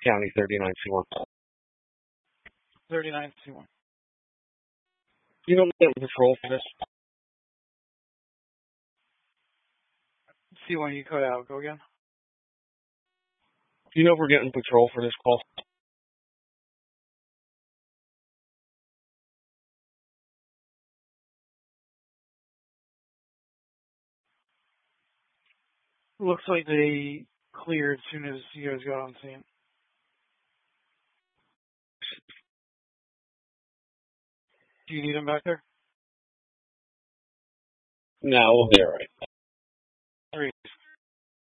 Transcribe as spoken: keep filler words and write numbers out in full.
County, thirty-nine C one. thirty-nine C one. You know, we're getting patrol for this. C one, you cut out. Go again. Do you know if we're getting patrol for this call? Looks like they cleared as soon as you guys got on scene. Do you need them back there? No, we'll be all right.